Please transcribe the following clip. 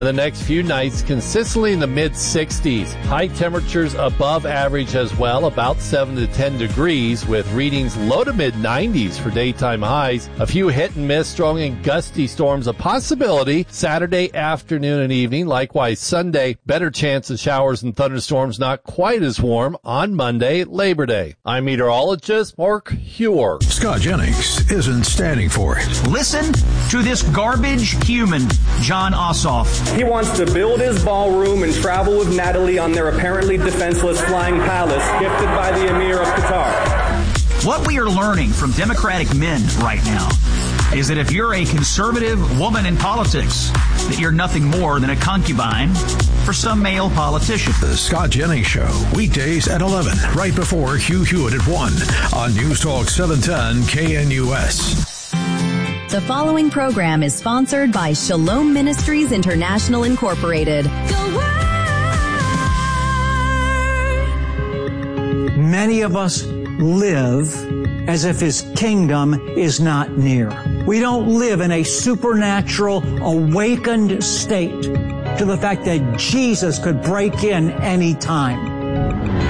The next few nights consistently in the mid-60s. High temperatures above average as well, about 7 to 10 degrees, with readings low to mid-90s for daytime highs. A few hit and miss, strong and gusty storms a possibility Saturday afternoon and evening. Likewise Sunday, better chance of showers and thunderstorms, not quite as warm on Monday, Labor Day. I'm meteorologist Mark Huer. Scott Jennings isn't standing for it. Listen to this garbage human, John Ossoff. He wants to build his ballroom and travel with Natalie on their apparently defenseless flying palace gifted by the Emir of Qatar. What we are learning from Democratic men right now is that if you're a conservative woman in politics, that you're nothing more than a concubine for some male politician. The Scott Jennings Show, weekdays at 11, right before Hugh Hewitt at 1 on News Talk 710 KNUS. The following program is sponsored by Shalom Ministries International Incorporated. Many of us live as if His kingdom is not near. We don't live in a supernatural, awakened state to the fact that Jesus could break in any time.